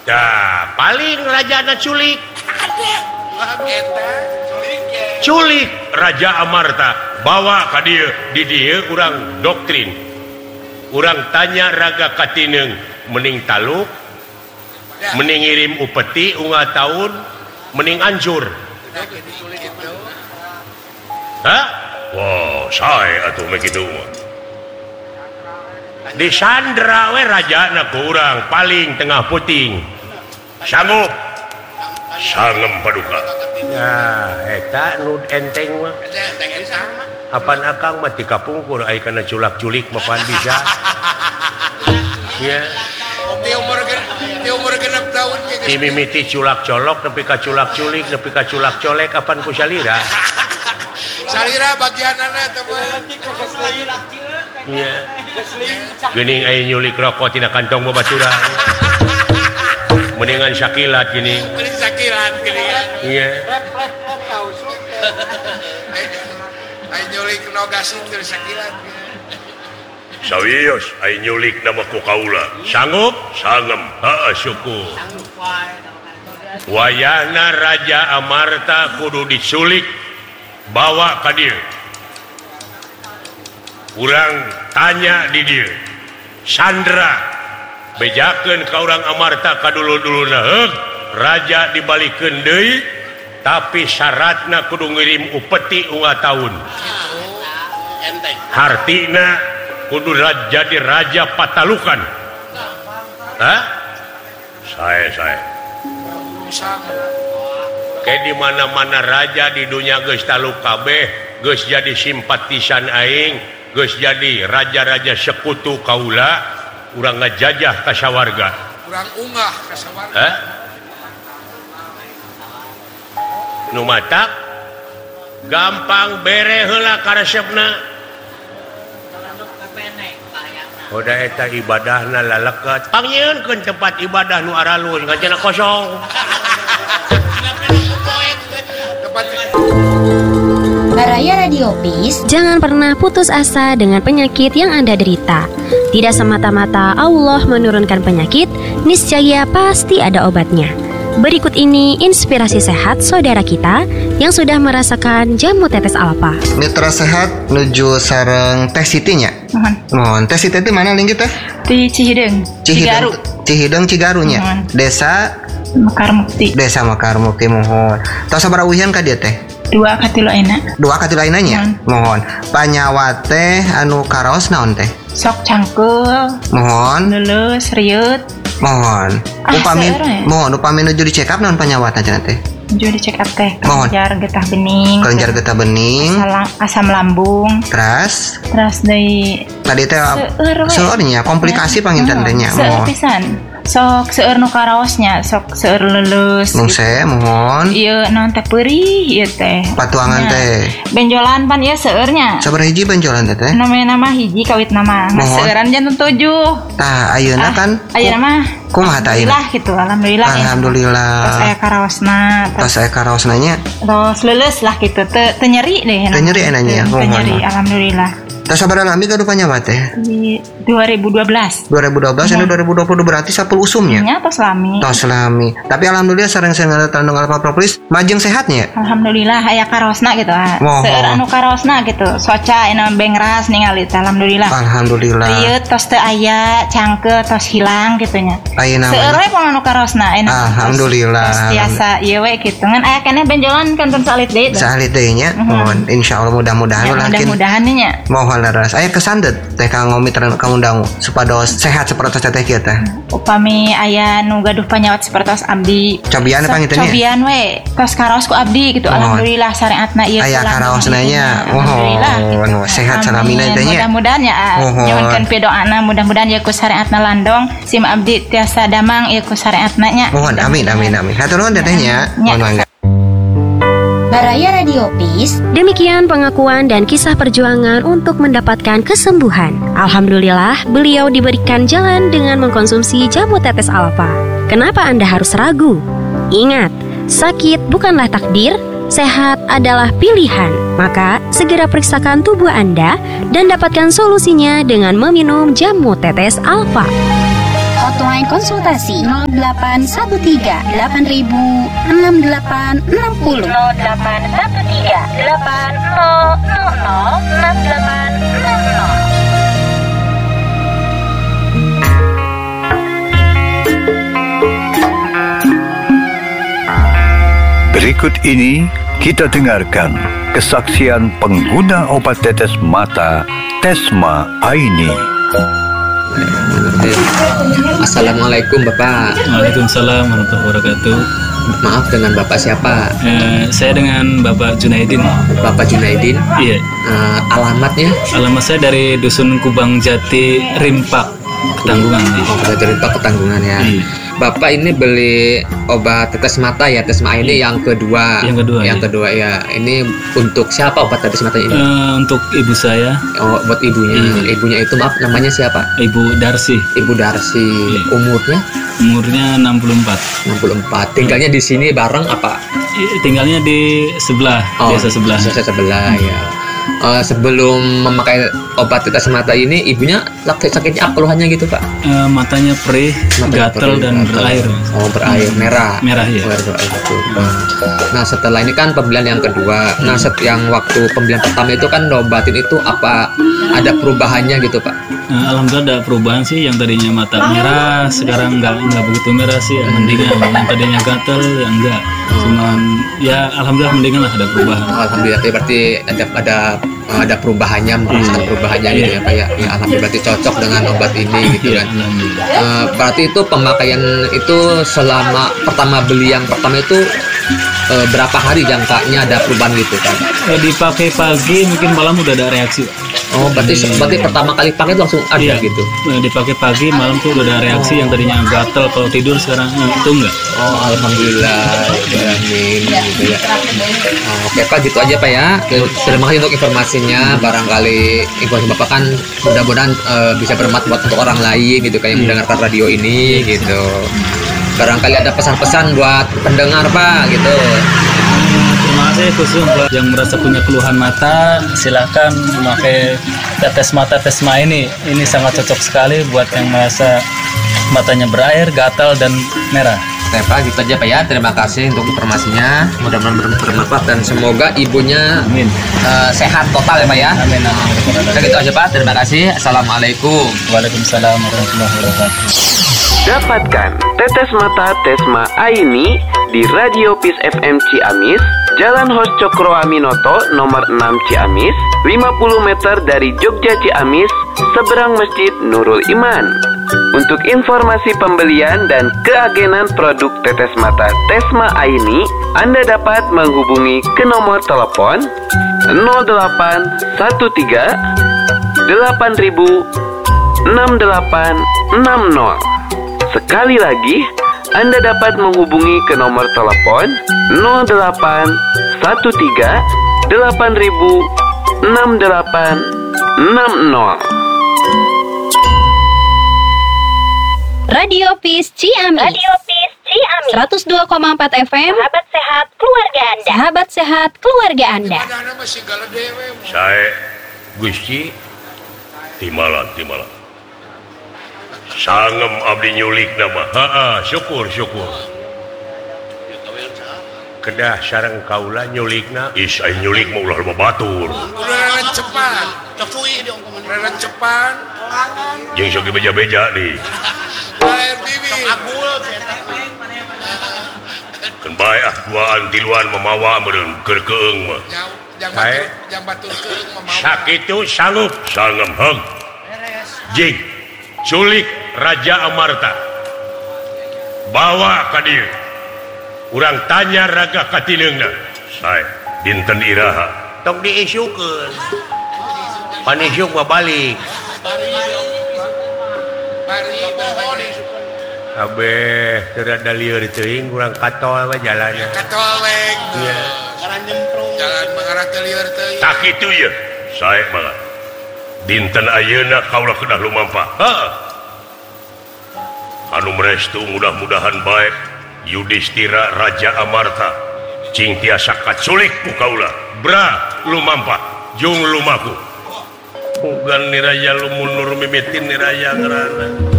Dah, paling rajana culik. Culik Raja Amarta bawa ka dieu, di dieu urang doktrin. Urang tanya raga katineng mending taluk, mending ngirim upeti unggah tahun, mending anjur. Hah? Wow, saya atuh begitu mah. Disandra we rajana ku urang paling tengah puting. Sanggup. Sangem paduka. Ya, eta nu enteng mah. Apan akang mah ti kapungkur aya kana culak-culik mah pan bisa. Ya. Ti umur genep taun ge. Mimiti culak colok nepi ka culak culik nepi ka culak colek apan ku salira. Salira bagianana teh mah. Iya. Geuning aya nyulik rokok tina kantong babaturan. Mendingan sakilat gini. Mending sakilat gini ya. Iya. Aya nyulik nogasin keur sakilat. Sawios aya nyulik nama ku kaula. Sanggup? Sangem. Heeh, syukur. Wayahna Raja Amarta kudu diculik bawa ka dieu. Urang tanya di dieu. Sandra bejakeun ka urang Amarta kadulu-duluna heug raja dibalikeun deui tapi syaratna kudu ngirim upeti unggah taun. Hartina kudu jadi raja Patalukan. Hah? Saya. Kayak di mana-mana raja di dunia geus taluk kabeh, geus jadi simpatisan aing, geus jadi raja-raja sekutu kaula, urang ngajajah ka sawarga. Urang unggah ka sawarga. Hah? Nu matak gampang bere heula karesepna. Udah eta ibadahna laleket. Pangnyieunkeun tempat ibadah nu aralun ngajana kosong. Baraya Radio Peace. Jangan pernah putus asa dengan penyakit yang Anda derita. Tidak semata-mata Allah menurunkan penyakit, niscaya pasti ada obatnya. Berikut ini inspirasi sehat saudara kita yang sudah merasakan jamu tetes alfa. Mitra sehat nuju sareng Teh Siti nya. Mohon. Teh Siti itu mana lingkit teh? Di Cihideng. Cihideng Cigarunya. Desa Mekarmukti. Desa Mekarmukti mohon. Tos sabaraha uhian ka dieu teh? 2 katilu ayeuna. 2 katilu ayeuna nya. Mohon. Panyawa teh anu karaos naon teh? Sok cangkeul. Mohon. Leuleus rieut. Mohon. Upami nuju di check up naon panyawatna cenah teh? Nuju di check up teh kelenjar getah bening. Kelenjar getah bening. Asam lambung. Terus deui tadi teh seueur nya komplikasi panginten teh nya. Seueur pisan. Sok seueur nu karaosnya, sok seueur leuleus. Mungse mohon. Ieu naon teh peurih ieu teh. Patuangan teh. Benjolan pan ieu seueurnya. Sabaraha hiji benjolan teh? Namanya nama hiji kawit nama. Seueuran janten 7. Tah ayeuna kan. Ayeuna mah kumaha tah ayeuna? Gitu, alhamdulillah. Terus aya karaosna. Nya. Terus leuleus lah gitu. Teu nyeri deh. Teu nyeri enanya. Teu nyeri alhamdulillah. Terus sabaraha lami gaduh panyawa teh? Di 2012 ini 2020 berarti 10 usumnya? Ya, tos lami. Tapi alhamdulillah sareng tandung alfa propolis majeng sehatnya. Alhamdulillah aya karosna gitu. Seueur anu karosna gitu. Soca ina bengras ningali alhamdulillah. Ieu tos teu aya cangkeul tos hilang gitu nya. Seueur we pon anu karosna alhamdulillah. Tiasa ieu we kitu. Ngan aya keneh benjolan kanton salit deui. Salit deui nya. Mohon insyaallah mudah-mudahan mudah-mudahan nya. Mohon laras aya kesandet teh kang ngomitran kamu dangu supados sehat sapertos teh kieu teh. Upami aya nu gaduh panyawat sapertos abdi. Cobian panginten nya. Cobian we tos karaos ku abdi gitu. Alhamdulillah syariatna ieu. Aya karaosna nya. Alhamdulillah. Sehat salamina teh nya. Mudah-mudahan ya nyuhunkeun pidoana mudah-mudahan ieu ku syariatna landong sim abdi tiasa damang ieu ku syariatna nya. Mohon amin. Hatur nuhun teh nya. Mohon mangga. Baraya Radio Peace. Demikian pengakuan dan kisah perjuangan untuk mendapatkan kesembuhan. Alhamdulillah, beliau diberikan jalan dengan mengkonsumsi jamu tetes alfa. Kenapa Anda harus ragu? Ingat, sakit bukanlah takdir, sehat adalah pilihan. Maka, segera periksakan tubuh Anda dan dapatkan solusinya dengan meminum jamu tetes alfa. Hotline konsultasi 0813 8000 6860 0813 8000 6860. Berikut ini kita dengarkan kesaksian pengguna obat tetes mata Tesma Aini. Assalamualaikum Bapak. Waalaikumsalam warahmatullahi wabarakatuh. Maaf, dengan Bapak siapa? Saya dengan Bapak Junaidin. Bapak Junaidin? Iya. Alamatnya? Alamat saya dari Dusun Kubang Jati, Rimpak, Ketanggungan. Dari Rimpak, Ketanggungan ya. Iya. Bapak ini beli obat tetes mata ya, Tesma ini yang kedua. Yang kedua ya. Ini untuk siapa obat tetes mata ini? Untuk ibu saya. Oh, buat ibunya. Ibunya itu maaf, namanya siapa? Ibu Darsi. Ibu Darsi. Umurnya? Umurnya 64. 64. Tinggalnya di sini bareng apa? Tinggalnya di sebelah. Desa sebelah. Desa sebelah ya. Sebelum memakai obat tetes mata ini, ibunya sakitnya apa keluhannya gitu Pak? Matanya perih, gatal dan berair. Oh, berair merah. Merah ya. Nah, setelah ini kan pembelian yang kedua. Nah, yang waktu pembelian pertama itu kan obatin itu apa ada perubahannya gitu Pak? Alhamdulillah ada perubahan sih. Yang tadinya mata merah sekarang nggak begitu merah sih. Mendingan. Yang tadinya gatal ya enggak. Cuman ya alhamdulillah mendingan lah, ada perubahan. Alhamdulillah berarti ada perubahannya, merasakan perubahannya gitu ya Pak ya. Ya alhamdulillah berarti cocok dengan obat ini gitu kan. Berarti itu pemakaian itu selama pertama beli yang pertama itu berapa hari jangkanya ada perubahan gitu kan? Dipakai pagi mungkin malam udah ada reaksi. Oh, berarti pertama kali pakai itu langsung ada gitu. Dipakai pagi, malam tuh udah ada reaksi. Yang tadinya gatel kalau tidur sekarang itu enggak. Oh, alhamdulillah. Amin gitu ya. Oke Pak, gitu aja Pak ya. Terima kasih untuk informasinya. Barangkali informasi Bapak kan mudah-mudahan bisa bermanfaat buat untuk orang lain gitu kan yang mendengarkan radio ini gitu. Barangkali ada pesan-pesan buat pendengar Pak gitu. Terima kasih khusus buat yang merasa punya keluhan mata, silahkan memakai tetes mata Tesma ini. Ini sangat cocok sekali buat yang merasa matanya berair, gatal dan merah. Oke Pak, gitu aja Pak ya. Terima kasih untuk informasinya. Mudah-mudahan bermanfaat dan semoga ibunya sehat total ya Pak ya. Amin. Oke, gitu aja Pak. Terima kasih. Assalamualaikum. Waalaikumsalam warahmatullahi wabarakatuh. Dapatkan tetes mata Tesma Aini di Radio Peace FM Ciamis, Jalan Hos Cokro Aminoto nomor 6 Ciamis, 50 meter dari Jogja Ciamis, seberang Masjid Nurul Iman. Untuk informasi pembelian dan keagenan produk tetes mata Tesma Aini, Anda dapat menghubungi ke nomor telepon 0813 8000 6860. Sekali lagi, Anda dapat menghubungi ke nomor telepon 0813 8000 6860. Radio Peace Ciamis. 102,4 FM. Sahabat sehat keluarga Anda. Sahabat sehat keluarga Anda. Saya Gusti Timala. Sangem abdi nyulik nama. Syukur. Kedah sareng kaula nyulikna. Ai nyulik mah ulah batur. Ulah cepat. Cok cuy di ongkoman. Ulah cepat. Jeung sok beja-beja di. Air bibi. Sok agul kan bae duaan tiluan memawa meureun keur keung mah. Jang batur keung memawa. Sakitu sanggup sangem heug. Jing culik Raja Amarta. Bawa ka dieu. Urang tanya raga katineungna. Sae dinten iraha tong diisukeun. Pan isuk mah balik. Abeh terada lieur teuing urang katol we jalanna. Katol weng. Iya. Jalan nyemprung. Jalan mengarah ke lieur teuing. Tak kitu ye. Sae mah. Dinten ayeuna kaula kedah lumampah. Anu merestu mudah-mudahan baik Yudhistira Raja Amarta cing tiasa kaculik ku kaula. Bra lumampah jeung lumaku. Ugan ni raja lumunur mimitin ni raja ngaranna.